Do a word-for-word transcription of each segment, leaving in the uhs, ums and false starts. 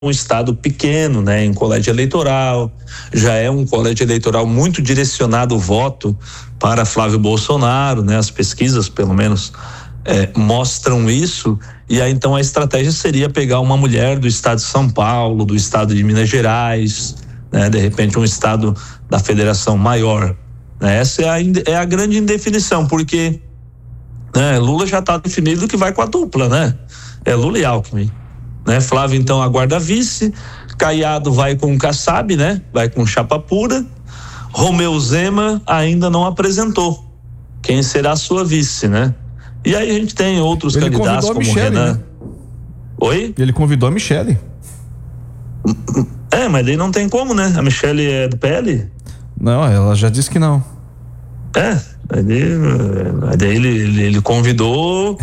um estado pequeno, né, em colégio eleitoral, já é um colégio eleitoral muito direcionado o voto para Flávio Bolsonaro, né, as pesquisas pelo menos é, mostram isso, e aí então a estratégia seria pegar uma mulher do estado de São Paulo, do estado de Minas Gerais, né, de repente um estado da federação maior, né, essa é a, é a grande indefinição, porque né, Lula já está definido que vai com a dupla, né, é Lula e Alckmin. Né? Flávio então aguarda vice, Caiado vai com o Kassab, né? Vai com chapa pura. Romeu Zema ainda não apresentou quem será a sua vice, né? E aí a gente tem outros Ele candidatos como Michele, Renan. né? Oi? Ele convidou a Michele. É, mas daí não tem como, né? A Michele é do P L? Não, ela já disse que não. É, daí, daí ele, ele, ele convidou.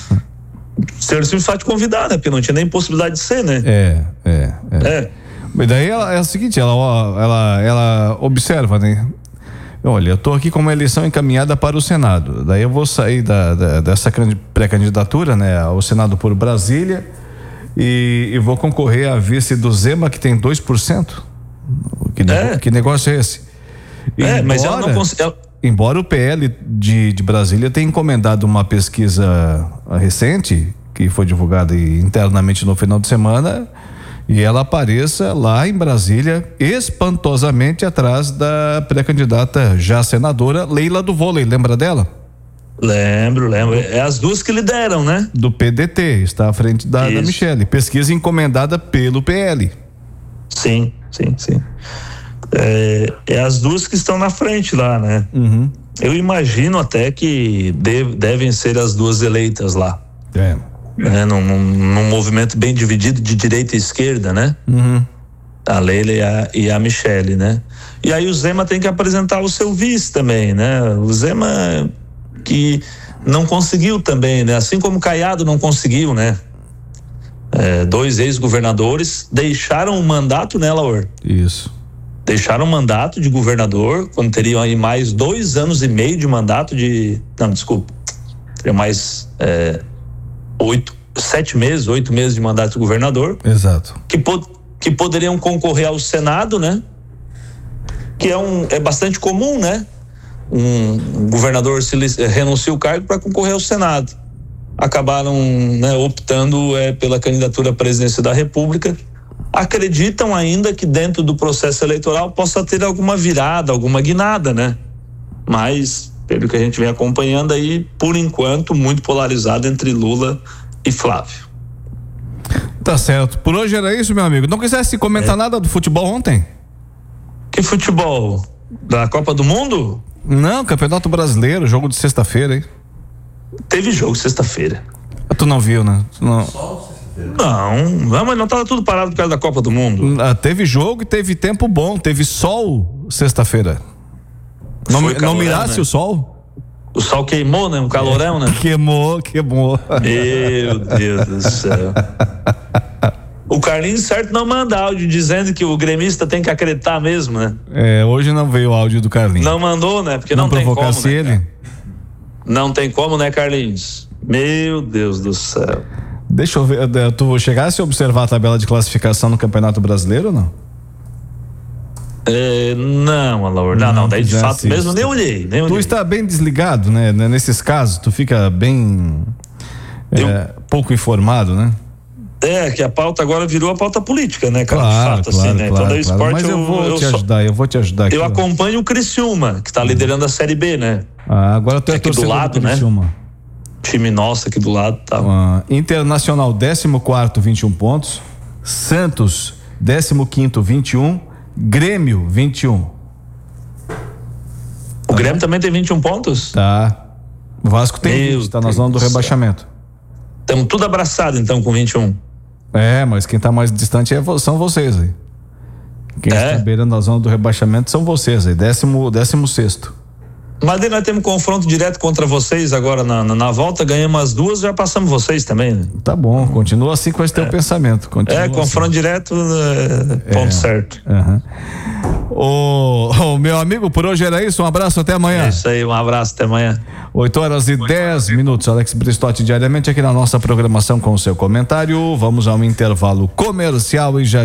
Ser simples fato de convidar, né? Porque não tinha nem possibilidade de ser, né? É, é, é. É. Mas daí ela, é o seguinte, ela, ela, ela observa, né? Olha, eu tô aqui com uma eleição encaminhada para o Senado. Daí eu vou sair da, da, dessa pré-candidatura, né? Ao Senado por Brasília e, e vou concorrer à vice do Zema, que tem dois por cento. Que, é. que negócio é esse? É, embora, mas ela não consegue. Embora o P L de, de Brasília tenha encomendado uma pesquisa recente, que foi divulgada internamente no final de semana, e ela apareça lá em Brasília, espantosamente atrás da pré-candidata já senadora Leila do Vôlei, lembra dela? Lembro, lembro. É as duas que lideram, né? Do P D T, está à frente da, da Michele. Pesquisa encomendada pelo P L. Sim, sim, sim. É, é as duas que estão na frente lá, né? Uhum. Eu imagino até que deve, devem ser as duas eleitas lá. É. É, num, num, num movimento bem dividido de direita e esquerda, né? Uhum. A Leila e a, e a Michele, né? E aí o Zema tem que apresentar o seu vice também, né? O Zema que não conseguiu também, né? Assim como o Caiado não conseguiu, né? É, dois ex-governadores deixaram o mandato, né, Laur? Isso. Deixaram o mandato de governador, quando teriam aí mais dois anos e meio de mandato de. Não, desculpa. Teriam mais é, oito, sete meses, oito meses de mandato de governador. Exato. Que, pod, que poderiam concorrer ao Senado, né? Que é, um, é bastante comum, né? Um governador se renuncia o cargo para concorrer ao Senado. Acabaram, né, optando é, pela candidatura à presidência da República. Acreditam ainda que dentro do processo eleitoral possa ter alguma virada, alguma guinada, né? Mas, pelo que a gente vem acompanhando aí, por enquanto, muito polarizado entre Lula e Flávio. Tá certo. Por hoje era isso, meu amigo. Não quisesse comentar é. nada do futebol ontem? Que futebol? Da Copa do Mundo? Não, Campeonato Brasileiro, jogo de sexta-feira, hein? Teve jogo sexta-feira. Tu não viu, né? Tu não... Não, não, mas não estava tudo parado por causa da Copa do Mundo. Ah, teve jogo e teve tempo bom, teve sol sexta-feira. Não, calorão, não mirasse, né? O sol? O sol queimou, né? Um calorão, né? Queimou, queimou. Meu Deus do céu. O Carlinhos, certo, não manda áudio dizendo que o gremista tem que acreditar mesmo, né? É, hoje não veio o áudio do Carlinhos. Não mandou, né? Porque não, não tem como, né, ele. Não tem como, né, Carlinhos? Meu Deus do céu. Deixa eu ver, tu chegasse a observar a tabela de classificação no Campeonato Brasileiro ou não? É, não, Alaor, não, não, não, daí de fato assiste. Mesmo nem olhei, nem olhei. Tu está bem desligado, né? Nesses casos, tu fica bem Eu... é, pouco informado, né? É, que a pauta agora virou a pauta política, né, cara? Claro, de fato, claro, assim, né? Claro, Então, daí claro. esporte Mas eu, eu vou eu te só... ajudar, eu vou te ajudar aqui. Eu acompanho o Criciúma, que tá liderando a Série B, né? Ah, agora tu é aqui do lado, do Criciúma. Né? Time nosso aqui do lado, tá? Ah, Internacional décimo quarto, vinte e um pontos. Santos décimo quinto, vinte e um. Grêmio vinte e um. O tá Grêmio bom? Também tem vinte e um pontos? Tá. O Vasco tem vinte, tá na zona do rebaixamento. Estamos tudo abraçado então com vinte e um. É, mas quem tá mais distante é, são vocês aí. Quem é? Está beirando a zona do rebaixamento são vocês aí, décimo, décimo sexto. Mas daí nós temos confronto direto contra vocês agora na, na, na volta, ganhamos as duas, já passamos vocês também, né? Tá bom, continua assim com esse teu é. pensamento. Continua é, confronto assim. direto, é, ponto é. certo. Uhum. O, o meu amigo, por hoje era isso, um abraço, até amanhã. É isso aí, um abraço, até amanhã. oito horas e dez minutos, Alex Bristotti diariamente aqui na nossa programação com o seu comentário. Vamos a um intervalo comercial e já